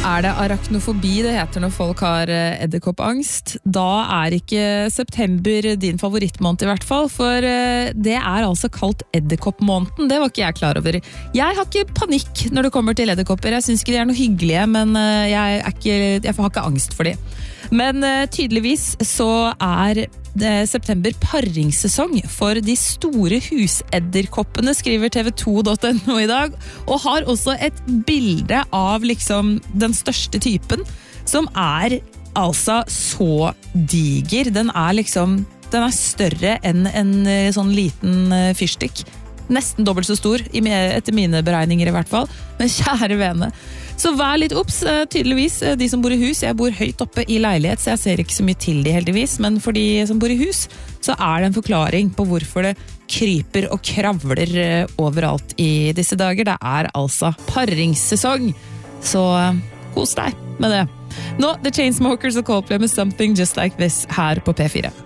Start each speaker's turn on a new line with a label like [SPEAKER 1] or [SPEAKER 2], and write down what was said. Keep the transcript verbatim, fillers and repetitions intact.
[SPEAKER 1] Er det arachnofobi det heter når folk har edderkoppangst? Da er ikke september din favorittmåned i hvert fall, for det er altså kalt edderkoppmåneden. Det var ikke jeg klar over. Jeg har ikke panikk når det kommer til edderkopper. Jeg synes ikke de er noe hyggelige, men jeg, er ikke, jeg har ikke angst for de. Men tydeligvis så er det september paringssesong for de store husedderkoppene, skriver T V to punktum no i dag, og har også et bilde av liksom den største typen, som er altså så diger. Den er liksom, den er større enn en sånn liten fyrstikk. Nesten dobbelt så stor, etter mine beregninger i hvert fall. Men kjære vene. Så vær litt opps, tydeligvis, de som bor i hus. Jeg bor høyt oppe i leilighet, så jeg ser ikke så mye til de heldigvis. Men for de som bor i hus, så er det en forklaring på hvorfor det kryper og kravler overalt i disse dager. Det er altså paringssesong. Så kos deg med det. Nå, The Chainsmokers og Coldplay med Something Just Like This her på P fire.